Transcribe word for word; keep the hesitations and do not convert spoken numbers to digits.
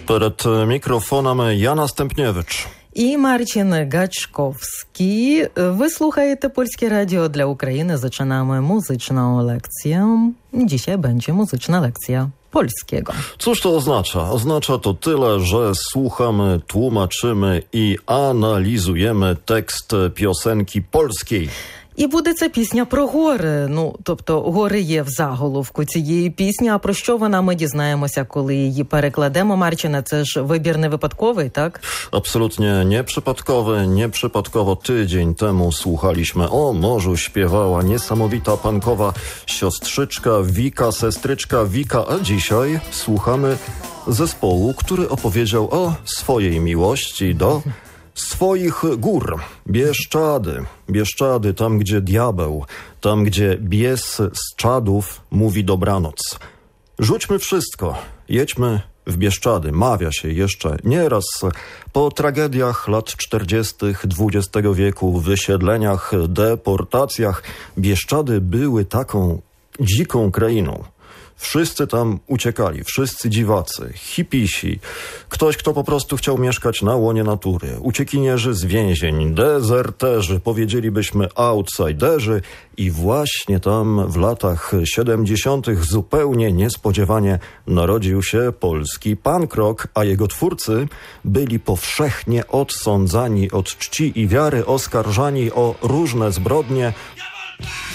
Перед мікрофоном Яна Стемпнєвич. І Марчин Гачковський. Ви слухаєте Польskie Radio dla Ukrainy. Zaczynamy muzyczną lekcję. Dzisiaj będzie muzyczna lekcja polskiego. Cóż to oznacza? Oznacza to tyle, że słuchamy, tłumaczymy i analizujemy tekst piosenki polskiej. І буде це пісня про гори. Ну, тобто, гори є в заголовку цієї пісні. А про що вона, ми дізнаємося, коли її перекладемо. Марчина, це ж вибір не випадковий, tak? Absolutnie nieprzypadkowy. Nieprzypadkowo tydzień temu słuchaliśmy O morzu śpiewała niesamowita punkowa siostrzyczka Wika, sestryczka Wika, a dzisiaj słuchamy zespołu, który opowiedział o swojej miłości do swoich gór. Bieszczady. Bieszczady, tam gdzie diabeł, tam gdzie bies z czadów mówi dobranoc. Rzućmy wszystko, jedźmy w Bieszczady. Mawia się jeszcze nieraz po tragediach lat czterdziestych dwudziestego wieku, wysiedleniach, deportacjach. Bieszczady były taką dziką krainą. Wszyscy tam uciekali, wszyscy dziwacy, hipisi, ktoś, kto po prostu chciał mieszkać na łonie natury, uciekinierzy z więzień, dezerterzy, powiedzielibyśmy outsiderzy i właśnie tam w latach siedemdziesiątych zupełnie niespodziewanie narodził się polski punk rock, a jego twórcy byli powszechnie odsądzani od czci i wiary, oskarżani o różne zbrodnie.